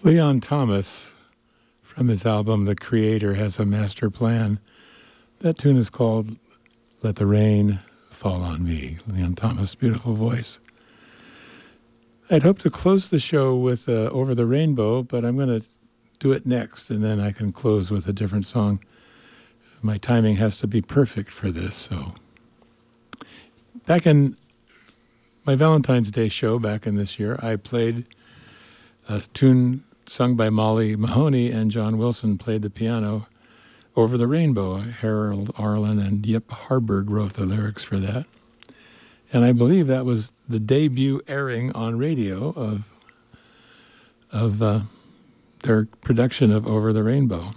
Leon Thomas, from his album The Creator Has a Master Plan. That tune is called Let the Rain Fall on Me. Leon Thomas, beautiful voice. I'd hoped to close the show with Over the Rainbow, but I'm going to do it next, and then I can close with a different song. My timing has to be perfect for this, so. Back in my Valentine's Day show back in this year, I played a tune sung by Molly Mahoney, and John Wilson played the piano, Over the Rainbow. Harold Arlen and Yip Harburg wrote the lyrics for that. And I believe that was the debut airing on radio of their production of Over the Rainbow.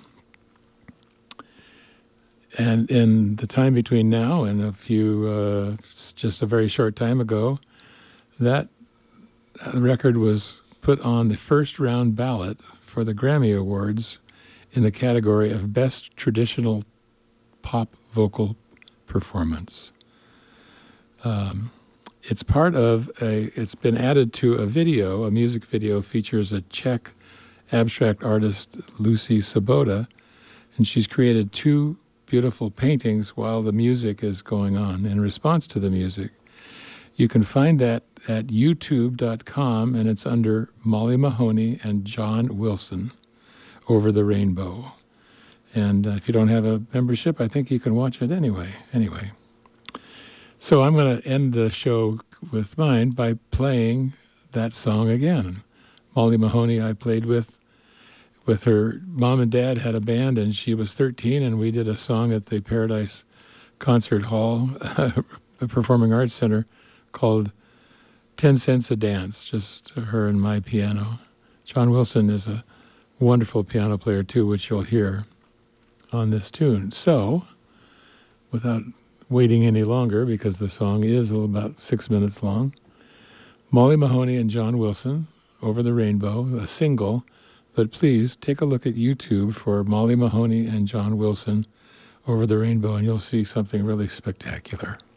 And in the time between now and just a very short time ago, that record was put on the first round ballot for the Grammy Awards in the category of Best Traditional Pop Vocal Performance. It's been added to a video. A music video features a Czech abstract artist, Lucy Sobota, and she's created 2 beautiful paintings while the music is going on in response to the music. You can find that at youtube.com, and it's under Molly Mahoney and John Wilson, Over the Rainbow. And if you don't have a membership, I think you can watch it anyway. So I'm going to end the show with mine by playing that song again. Molly Mahoney I played with her mom and dad had a band, and she was 13, and we did a song at the Paradise Concert Hall, the Performing Arts Center, called 10 Cents a Dance, just her and my piano. John Wilson is a wonderful piano player too, which you'll hear on this tune. So, without waiting any longer, because the song is about 6 minutes long, Molly Mahoney and John Wilson, Over the Rainbow, a single, but please take a look at YouTube for Molly Mahoney and John Wilson, Over the Rainbow, and you'll see something really spectacular.